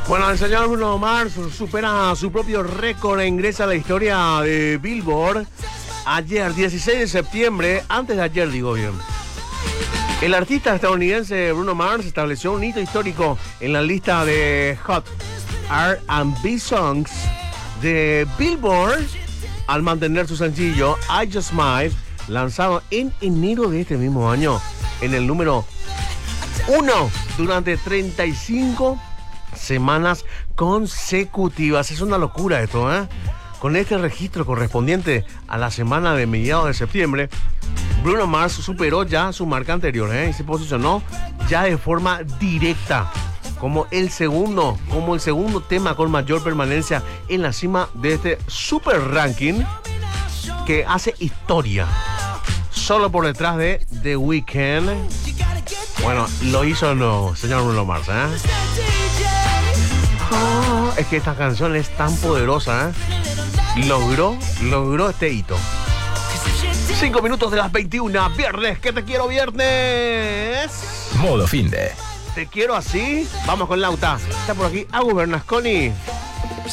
Bueno, el señor Bruno Mars supera su propio récord e ingresa a la historia de Billboard. Ayer, 16 de septiembre, antes de ayer digo bien. El artista estadounidense Bruno Mars estableció un hito histórico en la lista de Hot R&B Songs de Billboard al mantener su sencillo I Just Might, lanzado en enero de este mismo año, en el número 1 durante 35 semanas consecutivas. Es una locura esto, ¿eh? Con este registro correspondiente a la semana de mediados de septiembre, Bruno Mars superó ya su marca anterior, y se posicionó ya de forma directa como el segundo tema con mayor permanencia en la cima de este super ranking que hace historia, solo por detrás de The Weeknd. Bueno, lo hizo el nuevo señor Bruno Mars, es que esta canción es tan poderosa, logró este hito. 5 minutos de las 21, viernes, que te quiero viernes. Modo Finde. Te quiero así. Vamos con Lauta. Está por aquí Agus Bernasconi.